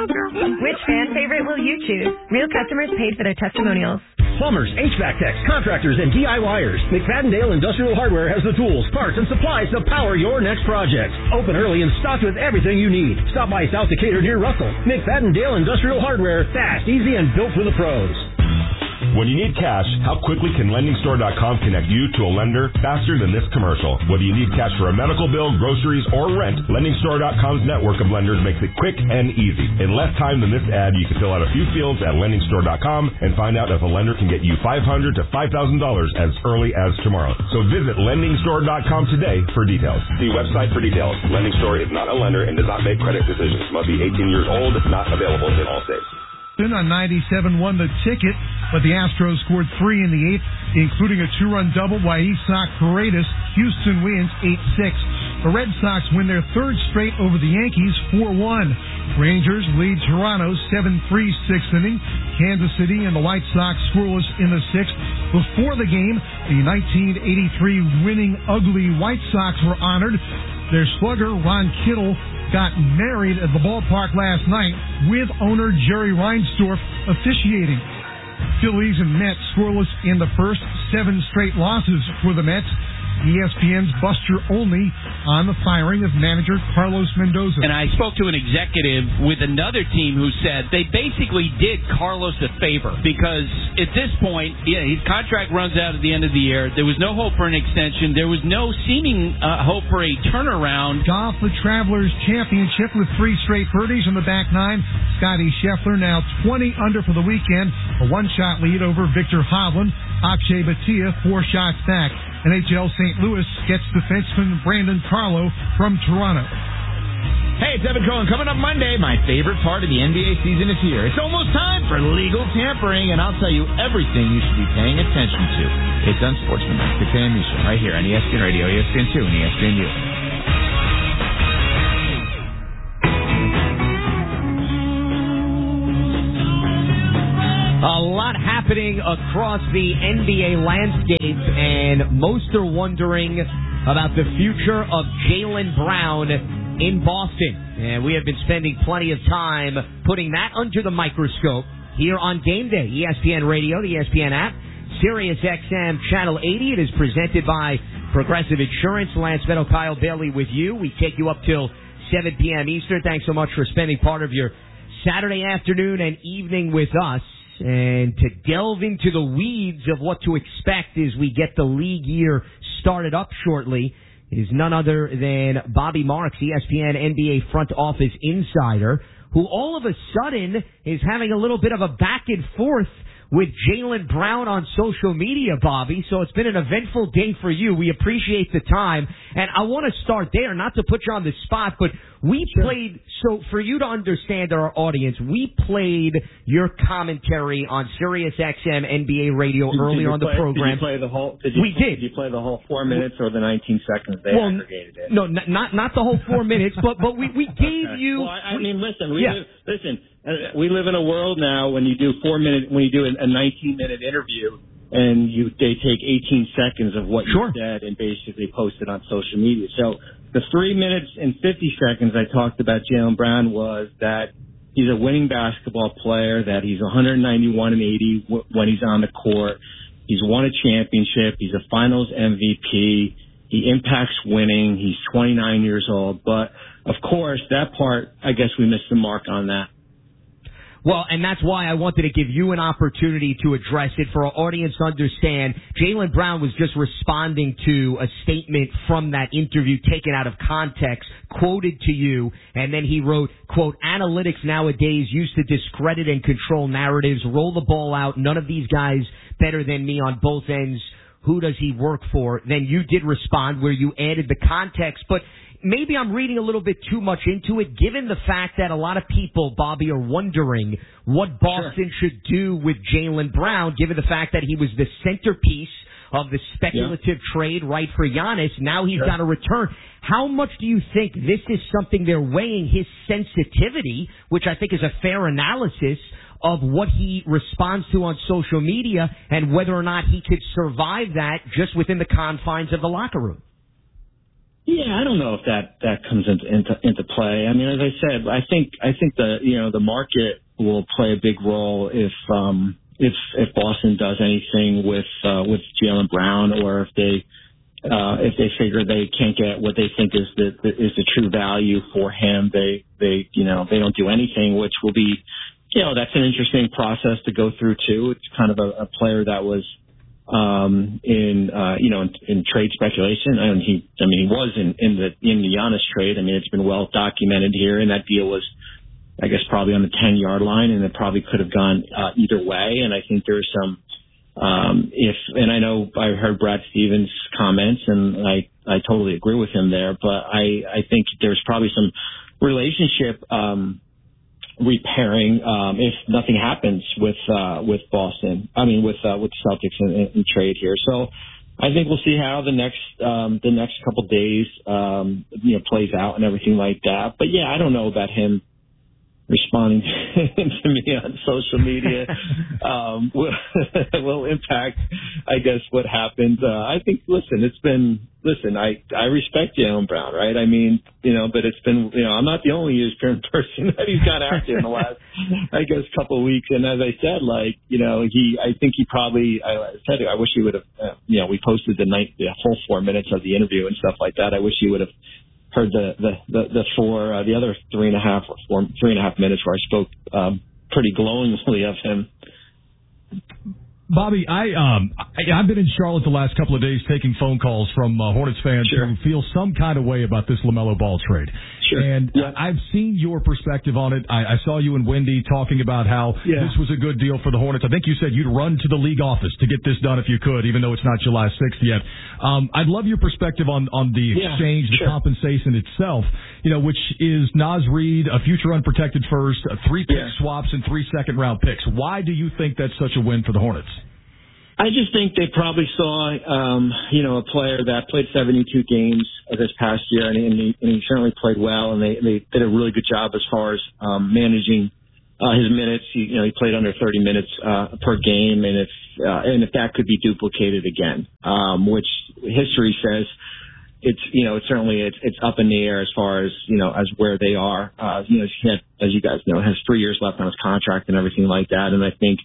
Speaker 23: Which fan favorite will you choose? Real customers paid for their testimonials.
Speaker 12: Plumbers, H V A C techs, contractors, and D I Yers. McFadden-Dale Industrial Hardware has the tools, parts, and supplies to power your next project. Open early and stocked with everything you need. Stop by South Decatur near Russell. McFadden-Dale Industrial Hardware. Fast, easy, and built for the pros.
Speaker 26: When you need cash, how quickly can lending store dot com connect you to a lender faster than this commercial? Whether you need cash for a medical bill, groceries, or rent, lending store dot com's network of lenders makes it quick and easy. In less time than this ad, you can fill out a few fields at lending store dot com and find out if a lender can get you five hundred dollars to five thousand dollars as early as tomorrow. So visit lending store dot com today for details.
Speaker 27: See website for details. Lending Store is not a lender and does not make credit decisions. Must be eighteen years old. Not available in all states.
Speaker 28: On ninety-seven won the ticket, but the Astros scored three in the eighth, including a two-run double by Isaac Paredes. Houston wins eight six. The Red Sox win their third straight over the Yankees four one. Rangers lead Toronto seven three sixth inning. Kansas City and the White Sox scoreless in the sixth. Before the game, the nineteen eighty-three winning ugly White Sox were honored. Their slugger, Ron Kittle, got married at the ballpark last night with owner Jerry Reinsdorf officiating. Phillies and Mets scoreless in the first, seven straight losses for the Mets. E S P N's Buster Olney on the firing of manager Carlos Mendoza.
Speaker 29: And I spoke to an executive with another team who said they basically did Carlos a favor because at this point, yeah, his contract runs out at the end of the year. There was no hope for an extension. There was no seeming uh, hope for a turnaround.
Speaker 28: Golf, the Travelers Championship with three straight birdies on the back nine. Scotty Scheffler now twenty under for the weekend. A one-shot lead over Victor Hovland. Akshay Bhatia four shots back. N H L Saint Louis gets defenseman Brandon Carlo from Toronto.
Speaker 1: Hey, it's Evan Cohen. Coming up Monday, my favorite part of the N B A season is here. It's almost time for legal tampering, and I'll tell you everything you should be paying attention to. It's Unsportsmanlike, the K M U Show, right here on E S P N Radio, E S P N two, and E S P N U.
Speaker 2: A lot happening across the N B A landscape, and most are wondering about the future of Jaylen Brown in Boston. And we have been spending plenty of time putting that under the microscope here on Game Day. E S P N Radio, the E S P N app, Sirius X M Channel eighty. It is presented by Progressive Insurance. Lance Meadow, Kyle Bailey with you. We take you up till seven p.m. Eastern. Thanks so much for spending part of your Saturday afternoon and evening with us. And to delve into the weeds of what to expect as we get the league year started up shortly is none other than Bobby Marks, E S P N N B A front office insider, who all of a sudden is having a little bit of a back and forth with Jaylen Brown on social media, Bobby. So it's been an eventful day for you. We appreciate the time. And I want to start there, not to put you on the spot, but we sure. played, so for you to understand our audience, we played your commentary on Sirius X M N B A Radio
Speaker 4: did,
Speaker 2: earlier
Speaker 4: did
Speaker 2: on the
Speaker 4: play,
Speaker 2: program.
Speaker 4: Did you play the whole? Did you,
Speaker 2: we did.
Speaker 4: Did you play the whole four minutes or the nineteen seconds they
Speaker 2: well,
Speaker 4: aggregated it?
Speaker 2: No, not not, not the whole four minutes, but but we we gave
Speaker 4: okay.
Speaker 2: you.
Speaker 4: Well, I, I mean, listen, we
Speaker 2: yeah.
Speaker 4: live, listen. Uh, we live in a world now when you do four minute when you do a nineteen minute interview and you they take eighteen seconds of what
Speaker 2: sure.
Speaker 4: you said and basically post it on social media. So the three minutes and fifty seconds I talked about Jaylen Brown was that he's a winning basketball player, that he's one ninety-one and eighty w- when he's on the court. He's won a championship. He's a finals M V P. He impacts winning. He's twenty-nine years old. But, of course, that part, I guess we missed the mark on that.
Speaker 2: Well, and that's why I wanted to give you an opportunity to address it for our audience to understand. Jaylen Brown was just responding to a statement from that interview taken out of context, quoted to you, and then he wrote, quote, analytics nowadays used to discredit and control narratives, roll the ball out, none of these guys better than me on both ends. Who does he work for? Then you did respond where you added the context, but maybe I'm reading a little bit too much into it, given the fact that a lot of people, Bobby, are wondering what Boston sure. should do with Jaylen Brown, given the fact that he was the centerpiece of the speculative yeah. trade right for Giannis. Now he's sure. got to return. How much do you think this is something they're weighing his sensitivity, which I think is a fair analysis of what he responds to on social media and whether or not he could survive that just within the confines of the locker room?
Speaker 4: Yeah, I don't know if that, that comes into, into into play. I mean, as I said, I think I think the you know the market will play a big role if um if if Boston does anything with uh, with Jaylen Brown, or if they uh, if they figure they can't get what they think is the, the is the true value for him. They they you know they don't do anything, which will be you know that's an interesting process to go through too. It's kind of a, a player that was. Um, in, uh, you know, in, in trade speculation. And he, I mean, he was in, in the, in the Giannis trade. I mean, it's been well documented here, and that deal was, I guess, probably on the ten yard line, and it probably could have gone, uh, either way. And I think there's some, um, if, and I know I heard Brad Stevens' comments, and I, I totally agree with him there, but I, I think there's probably some relationship, um, repairing um if nothing happens with uh with Boston I mean with uh with the Celtics in, in, in trade here. So I think we'll see how the next um the next couple days um you know plays out and everything like that. But yeah, I don't know about him responding to me on social media um will, will impact I guess what happens. uh I think listen it's been listen I I respect Jaylen Brown, right? I mean, you know, but it's been, you know, I'm not the only Eastern person that he's got after in the last I guess couple of weeks. And as I said, like, you know, he I think he probably I said I wish he would have uh, you know we posted the night the whole four minutes of the interview and stuff like that. I wish he would have heard the the the, the four uh, the other three and a half or four three and a half minutes where I spoke um, pretty glowingly of him.
Speaker 3: Bobby, I, um, I, I've been in Charlotte the last couple of days taking phone calls from uh, Hornets fans sure. who feel some kind of way about this LaMelo Ball trade.
Speaker 4: Sure.
Speaker 3: And
Speaker 4: yeah.
Speaker 3: I've seen your perspective on it. I, I saw you and Wendy talking about how yeah. this was a good deal for the Hornets. I think you said you'd run to the league office to get this done if you could, even though it's not July sixth yet. Um, I'd love your perspective on, on the exchange, yeah, sure. the compensation itself, you know, which is Naz Reid, a future unprotected first, three pick yeah. swaps, and three second round picks. Why do you think that's such a win for the Hornets?
Speaker 4: I just think they probably saw, um, you know, a player that played seventy-two games this past year, and, and, he, and he certainly played well, and they, they did a really good job as far as um, managing uh, his minutes. He, you know, he played under thirty minutes uh, per game, and if uh, and if that could be duplicated again, um, which history says it's, you know, it's certainly it's, it's up in the air as far as, you know, as where they are. Uh, you know, he had, as you guys know, has three years left on his contract and everything like that, and I think.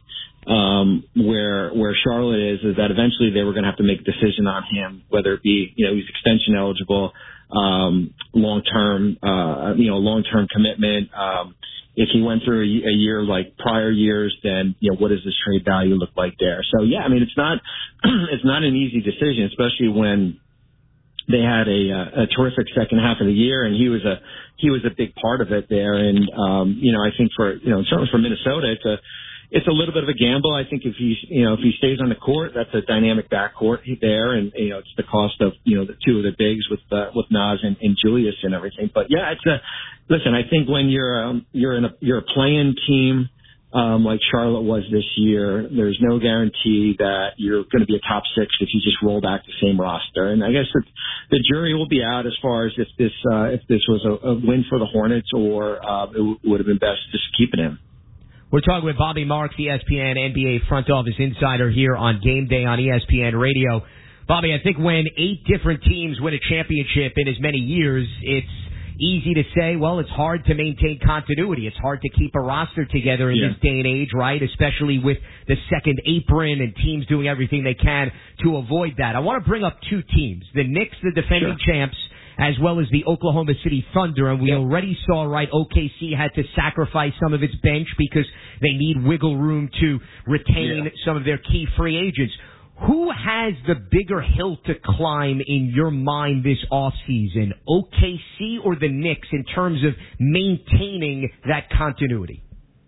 Speaker 4: Um, where, where Charlotte is, is that eventually they were going to have to make a decision on him, whether it be, you know, he's extension eligible, um, long-term, uh, you know, long-term commitment. Um, if he went through a, a year like prior years, then, you know, what does his trade value look like there? So, yeah, I mean, it's not, it's not an easy decision, especially when they had a, a terrific second half of the year, and he was a, he was a big part of it there. And, um, you know, I think for, you know, certainly for Minnesota, it's a, It's a little bit of a gamble. I think if he, you know, if he stays on the court, that's a dynamic backcourt there, and you know, it's the cost of, you know, the two of the bigs with uh, with Naz and, and Julius and everything. But yeah, it's a listen. I think when you're um, you're in a you're a playing team um, like Charlotte was this year, there's no guarantee that you're going to be a top six if you just roll back the same roster. And I guess the, the jury will be out as far as if this uh, if this was a, a win for the Hornets or uh, it w- would have been best just keeping him.
Speaker 2: We're talking with Bobby Marks, E S P N N B A front office insider here on Game Day on E S P N Radio. Bobby, I think when eight different teams win a championship in as many years, it's easy to say, well, it's hard to maintain continuity. It's hard to keep a roster together in yeah. this day and age, right? Especially with the second apron and teams doing everything they can to avoid that. I want to bring up two teams, the Knicks, the defending sure. champs, as well as the Oklahoma City Thunder. And we yep. already saw, right, O K C had to sacrifice some of its bench because they need wiggle room to retain yeah. some of their key free agents. Who has the bigger hill to climb in your mind this offseason, O K C or the Knicks, in terms of maintaining that continuity?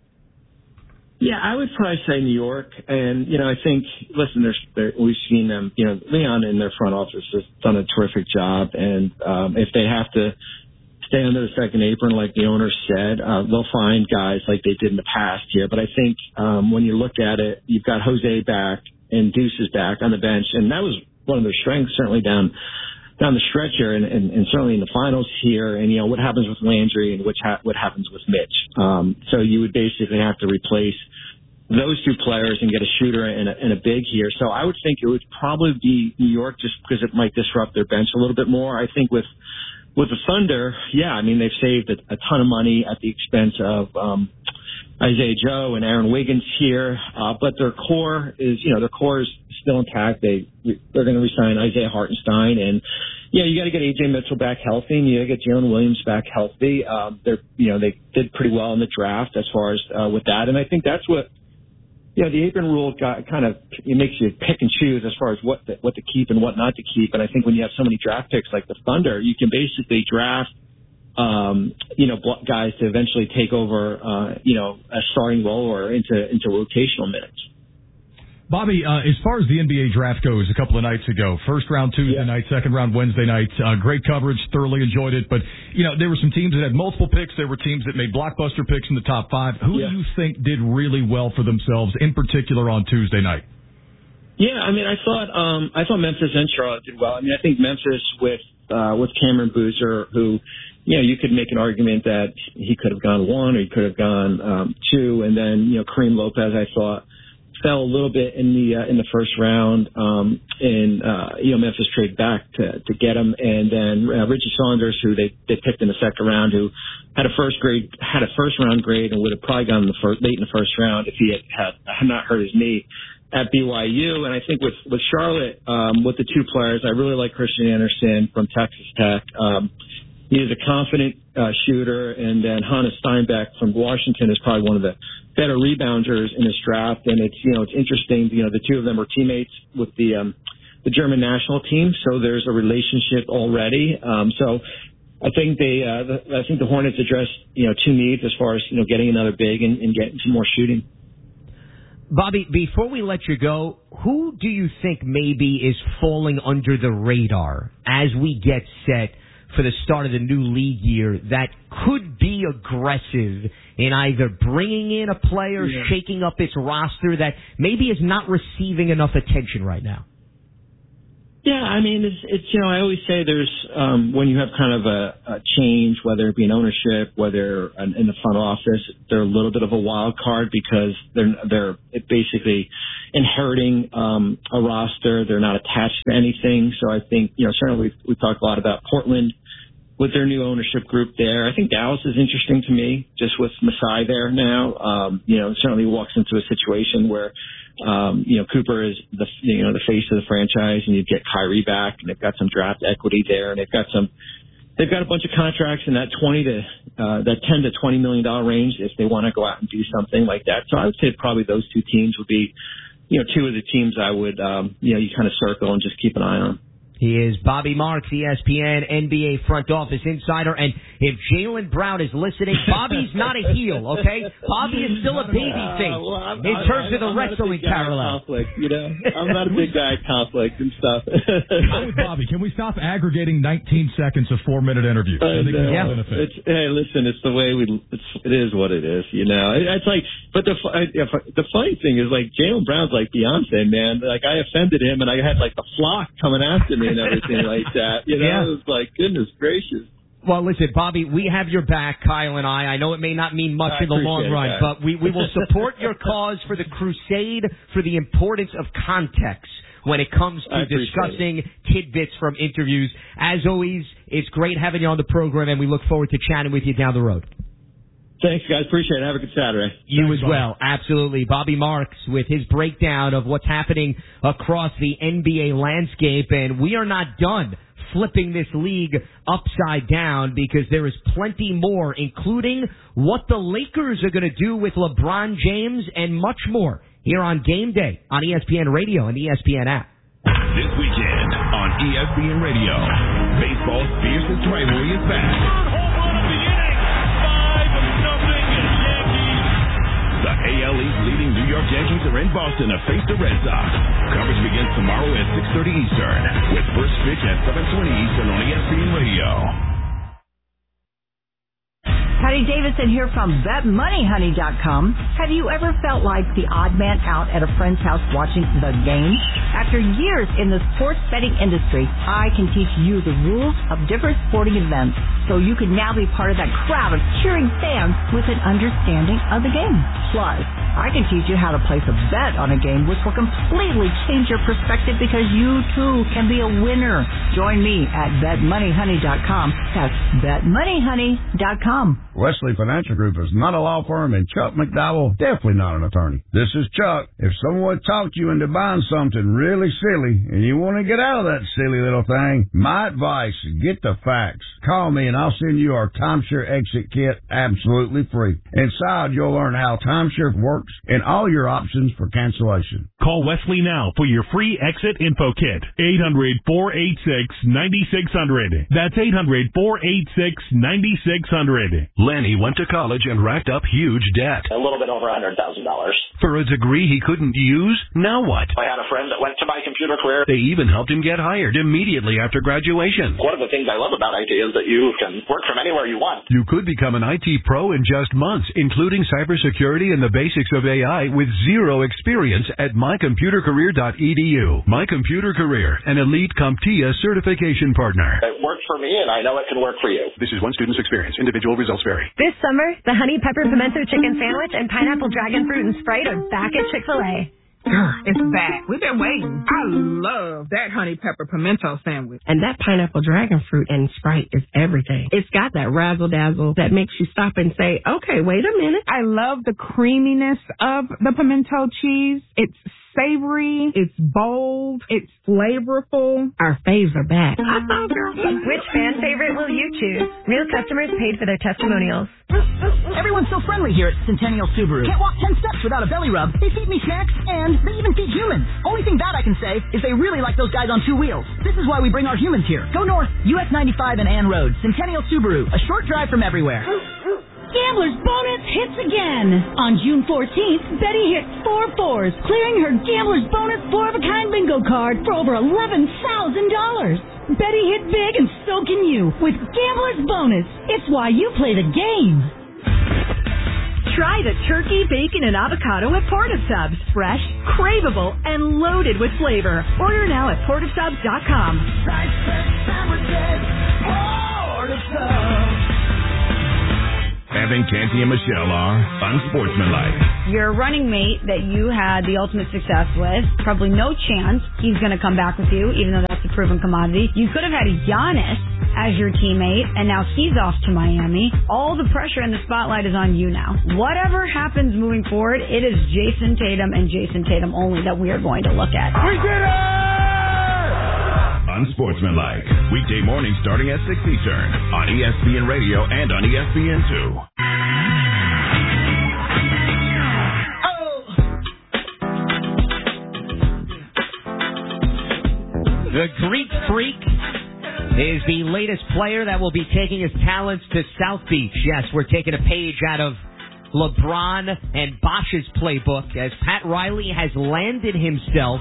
Speaker 4: Yeah, I would probably say New York. And, you know, I think, listen, there's, there, we've seen them, you know, Leon in their front office has done a terrific job. And um, if they have to stay under the second apron, like the owner said, uh, they'll find guys like they did in the past here. But I think um, when you look at it, you've got Jose back and Deuce is back on the bench. And that was one of their strengths, certainly down down the stretch here, and, and, and certainly in the finals here. And, you know, what happens with Landry and which ha- what happens with Mitch. Um, so you would basically have to replace those two players and get a shooter and a, and a big here. So I would think it would probably be New York just because it might disrupt their bench a little bit more. I think with with the Thunder, yeah, I mean, they've saved a, a ton of money at the expense of um, Isaiah Joe and Aaron Wiggins here, uh, but their core is, you know, their core is still intact. They, they're going to resign Isaiah Hartenstein, and, yeah, you got to get A J Mitchell back healthy, and you got to get Jalen Williams back healthy. Um, they're, you know, they did pretty well in the draft as far as uh, with that, and I think that's what, you know, the apron rule got kind of, it makes you pick and choose as far as what to, what to keep and what not to keep, and I think when you have so many draft picks like the Thunder, you can basically draft Um, you know, guys to eventually take over, uh, you know, a starting role or into into rotational minutes.
Speaker 3: Bobby, uh, as far as the N B A draft goes, a couple of nights ago, first round Tuesday yeah. night, second round Wednesday night, uh, great coverage, thoroughly enjoyed it. But, you know, there were some teams that had multiple picks. There were teams that made blockbuster picks in the top five. Who yeah. do you think did really well for themselves, in particular on Tuesday night?
Speaker 4: Yeah, I mean, I thought um, I thought Memphis and Charlotte did well. I mean, I think Memphis with uh, with Cameron Boozer, who, you know, you could make an argument that he could have gone one or he could have gone um, two, and then, you know, Kareem Lopez, I thought, fell a little bit in the uh, in the first round, um, and uh, you know, Memphis traded back to to get him, and then uh, Richie Saunders, who they they picked in the second round, who had a first grade had a first round grade and would have probably gone in the first, late in the first round if he had had, had not hurt his knee at B Y U. And I think with with Charlotte, um, with the two players, I really like Christian Anderson from Texas Tech. Um, he's a confident uh, shooter, and then Hannes Steinbeck from Washington is probably one of the better rebounders in this draft. And it's you know it's interesting. You know, the two of them were teammates with the um, the German national team, so there's a relationship already. Um, so I think they uh, the, I think the Hornets addressed you know two needs as far as you know getting another big and, and getting some more shooting.
Speaker 2: Bobby, before we let you go, who do you think maybe is falling under the radar as we get set for the start of the new league year that could be aggressive in either bringing in a player, yeah. shaking up its roster that maybe is not receiving enough attention right now?
Speaker 4: Yeah, I mean, it's, it's you know, I always say there's, um, when you have kind of a, a change, whether it be in ownership, whether in the front office, they're a little bit of a wild card because they're, they're basically inheriting, um, a roster. They're not attached to anything. So I think, you know, certainly we've, we've talked a lot about Portland with their new ownership group there. I think Dallas is interesting to me, just with Masai there now. Um, you know, certainly walks into a situation where, Um, you know, Cooper is the, you know, the face of the franchise, and you get Kyrie back, and they've got some draft equity there, and they've got some, they've got a bunch of contracts in that twenty to, uh, that ten to twenty million dollar range if they want to go out and do something like that. So I would say probably those two teams would be, you know, two of the teams I would, um, you know, you kind of circle and just keep an eye on.
Speaker 2: He is Bobby Marks, E S P N N B A front office insider. And if Jaylen Brown is listening, Bobby's not a heel, okay? Bobby is still a baby face uh, well, I'm, in terms I'm, of the I'm wrestling parallel.
Speaker 4: Conflict, you know, I'm not a big guy at conflict and stuff.
Speaker 3: How with Bobby? Can we stop aggregating nineteen seconds of four minute interviews?
Speaker 4: Uh, no, yeah. It's, hey, listen, it's the way we. It's, it is what it is, you know. It, it's like, but the the funny thing is, like, Jaylen Brown's like Beyonce, man. Like, I offended him, and I had like the flock coming after me and everything like that. You know, yeah. It was like, goodness gracious.
Speaker 2: Well, listen, Bobby, we have your back, Kyle and I. I know it may not mean much
Speaker 4: I
Speaker 2: in the long run,
Speaker 4: that.
Speaker 2: but we, we will support your cause for the crusade for the importance of context when it comes to discussing it. tidbits from interviews. As always, it's great having you on the program, and we look forward to chatting with you down the road.
Speaker 4: Thanks, guys. Appreciate it. Have a good Saturday.
Speaker 2: You
Speaker 4: Thanks,
Speaker 2: as well. Bobby. Absolutely. Bobby Marks with his breakdown of what's happening across the N B A landscape. And we are not done flipping this league upside down because there is plenty more, including what the Lakers are going to do with LeBron James and much more here on Game Day on E S P N Radio and the E S P N app.
Speaker 19: This weekend on E S P N Radio, baseball's fiercest rivalry is back. The A L East leading New York Yankees are in Boston to face the Red Sox. Coverage begins tomorrow at six thirty Eastern, with first pitch at seven twenty Eastern on E S P N Radio.
Speaker 5: Patty Davidson here from Bet Money Honey dot com. Have you ever felt like the odd man out at a friend's house watching the game? After years in the sports betting industry, I can teach you the rules of different sporting events so you can now be part of that crowd of cheering fans with an understanding of the game. Plus, I can teach you how to place a bet on a game which will completely change your perspective because you too can be a winner. Join me at Bet Money Honey dot com. That's Bet Money Honey dot com.
Speaker 6: Wesley Financial Group is not a law firm, and Chuck McDowell definitely not an attorney. This is Chuck. If someone talked you into buying something really silly and you want to get out of that silly little thing, my advice, get the facts. Call me and I'll send you our timeshare exit kit absolutely free. Inside, you'll learn how timeshare works and all your options for cancellation.
Speaker 7: Call Wesley now for your free exit info kit. eight hundred, four eight six, nine six zero zero. That's eight hundred, four eight six, nine six zero zero.
Speaker 19: Lenny went to college and racked up huge debt.
Speaker 8: A little bit over one hundred thousand dollars.
Speaker 19: For a degree he couldn't use? Now what?
Speaker 8: I had a friend that went to my computer career.
Speaker 19: They even helped him get hired immediately after graduation.
Speaker 8: One of the things I love about I T is that you can work from anywhere you want.
Speaker 19: You could become an I T pro in just months, including cybersecurity and the basics of A I with zero experience at my computer career dot e d u. My Computer Career, an elite CompTIA certification partner.
Speaker 8: It worked for me, and I know it can work for you.
Speaker 19: This is one student's experience. Individual results vary.
Speaker 23: This summer, the honey pepper pimento chicken sandwich and pineapple dragon fruit and Sprite are back at Chick-fil-A.
Speaker 24: It's back. We've been waiting. I love that honey pepper pimento sandwich.
Speaker 25: And that pineapple dragon fruit and Sprite is everything. It's got that razzle dazzle that makes you stop and say, okay, wait a minute.
Speaker 24: I love the creaminess of the pimento cheese. It's savory, it's bold, it's flavorful.
Speaker 25: Our faves are back.
Speaker 23: Which fan favorite will you choose? Real customers paid for their testimonials.
Speaker 9: Everyone's so friendly here at Centennial Subaru. Can't walk ten steps without a belly rub. They feed me snacks, and they even feed humans. Only thing bad I can say is they really like those guys on two wheels. This is why we bring our humans here. Go north, U S ninety-five and Ann Road. Centennial Subaru, a short drive from everywhere.
Speaker 10: Gambler's Bonus hits again. On June fourteenth, Betty hit four fours, clearing her Gambler's Bonus four-of-a-kind bingo card for over eleven thousand dollars. Betty hit big and so can you with Gambler's Bonus. It's why you play the game.
Speaker 11: Try the turkey, bacon, and avocado at Portasubs. Fresh, craveable, and loaded with flavor. Order now at portasubs dot com.
Speaker 26: Evan, Canty, and Michelle are unsportsmanlike.
Speaker 13: Your running mate that you had the ultimate success with, probably no chance he's going to come back with you, even though that's a proven commodity. You could have had Giannis as your teammate, and now he's off to Miami. All the pressure and the spotlight is on you now. Whatever happens moving forward, it is Jason Tatum and Jason Tatum only that we are going to look at.
Speaker 26: We did it! Unsportsmanlike. Weekday morning starting at six Eastern on E S P N Radio and on E S P N two.
Speaker 2: The Greek Freak is the latest player that will be taking his talents to South Beach. Yes, we're taking a page out of LeBron and Bosch's playbook as Pat Riley has landed himself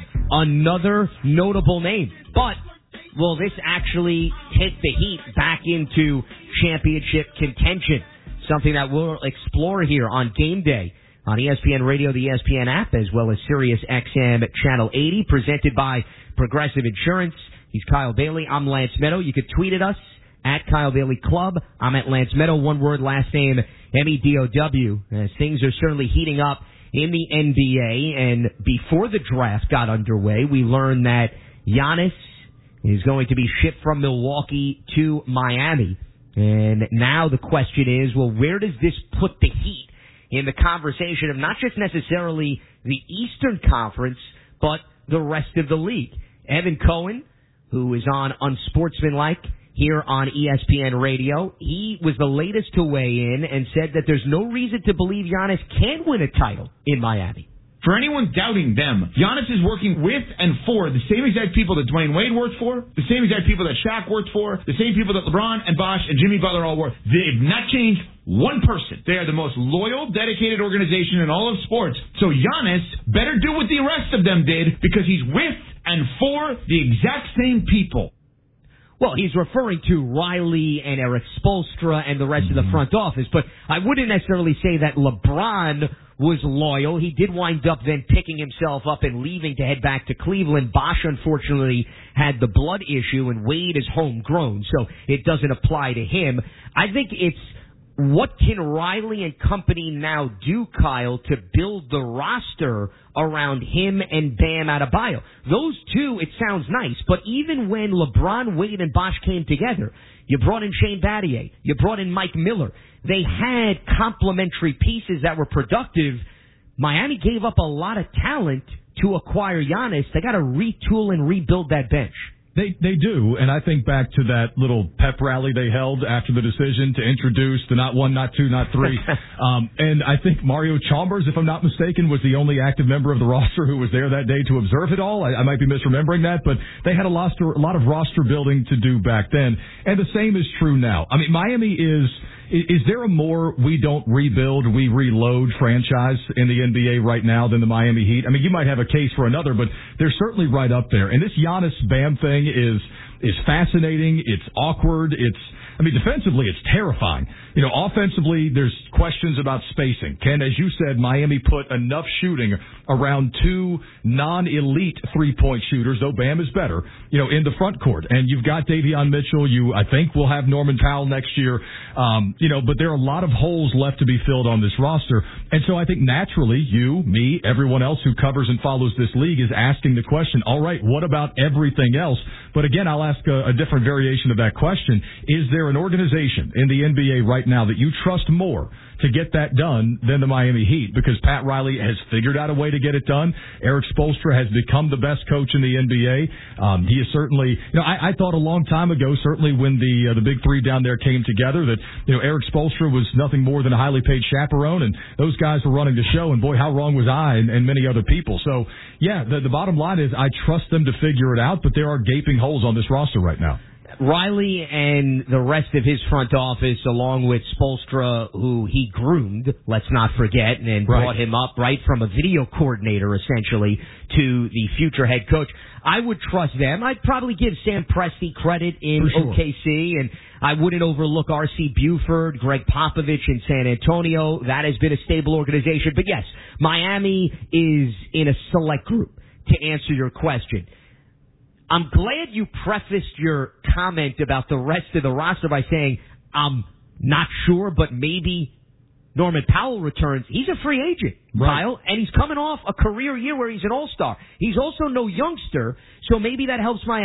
Speaker 2: another notable name. But will this actually take the Heat back into championship contention? Something that we'll explore here on Game Day on E S P N Radio, the E S P N app, as well as Sirius X M Channel eighty, presented by Progressive Insurance. He's Kyle Bailey. I'm Lance Meadow. You could tweet at us at Kyle Bailey Club. I'm at Lance Meadow. One word, last name, M E D O W. As things are certainly heating up in the N B A, and before the draft got underway, we learned that Giannis is going to be shipped from Milwaukee to Miami. And now the question is, well, where does this put the Heat in the conversation of not just necessarily the Eastern Conference, but the rest of the league? Evan Cohen, who is on Unsportsmanlike here on E S P N Radio, he was the latest to weigh in and said that there's no reason to believe Giannis can win a title in Miami.
Speaker 1: For anyone doubting them, Giannis is working with and for the same exact people that Dwayne Wade worked for, the same exact people that Shaq worked for, the same people that LeBron and Bosh and Jimmy Butler all work. They've not changed one person. They are the most loyal, dedicated organization in all of sports. So Giannis better do what the rest of them did, because he's with and for the exact same people.
Speaker 2: Well, he's referring to Riley and Eric Spoelstra and the rest mm-hmm. of the front office, but I wouldn't necessarily say that LeBron was loyal. He did wind up then picking himself up and leaving to head back to Cleveland. Bosh, unfortunately, had the blood issue, and Wade is homegrown, so it doesn't apply to him. I think it's what can Riley and company now do, Kyle, to build the roster around him and Bam Adebayo? Those two, it sounds nice, but even when LeBron, Wade, and Bosh came together, you brought in Shane Battier, you brought in Mike Miller. They had complementary pieces that were productive. Miami gave up a lot of talent to acquire Giannis. They got to retool and rebuild that bench.
Speaker 3: They they do, and I think back to that little pep rally they held after the decision to introduce the not one, not two, not three. um, and I think Mario Chalmers, if I'm not mistaken, was the only active member of the roster who was there that day to observe it all. I, I might be misremembering that, but they had a lot, a lot of roster building to do back then. And the same is true now. I mean, Miami is... Is there a more we don't rebuild, we reload franchise in the N B A right now than the Miami Heat? I mean, you might have a case for another, but they're certainly right up there. And this Giannis Bam thing is is fascinating. It's awkward. It's, I mean, defensively, it's terrifying. You know, offensively, there's questions about spacing. Ken, as you said, Miami put enough shooting around two non-elite three-point shooters, though Bam is better, you know, in the front court. And you've got Davion Mitchell. You, I think, will have Norman Powell next year. Um, you know, but there are a lot of holes left to be filled on this roster. And so I think naturally you, me, everyone else who covers and follows this league is asking the question, all right, what about everything else? But again, I'll ask a, a different variation of that question. Is there an organization in the N B A right now that you trust more to get that done than the Miami Heat, because Pat Riley has figured out a way to get it done. Eric Spoelstra has become the best coach in the N B A. Um, he is certainly, you know, I, I thought a long time ago, certainly when the uh, the big three down there came together, that, you know, Eric Spoelstra was nothing more than a highly paid chaperone, and those guys were running the show. And boy, how wrong was I and, and many other people. So, yeah, the, the bottom line is I trust them to figure it out, but there are gaping holes on this roster right now.
Speaker 2: Riley and the rest of his front office, along with Spoelstra, who he groomed, let's not forget, and right. brought him up right from a video coordinator, essentially, to the future head coach. I would trust them. I'd probably give Sam Presti credit in sure. O K C, and I wouldn't overlook R C Buford, Greg Popovich in San Antonio. That has been a stable organization. But yes, Miami is in a select group, to answer your question. I'm glad you prefaced your comment about the rest of the roster by saying, I'm not sure, but maybe Norman Powell returns. He's a free agent, right. Kyle, and he's coming off a career year where he's an all-star. He's also no youngster, so maybe that helps Miami.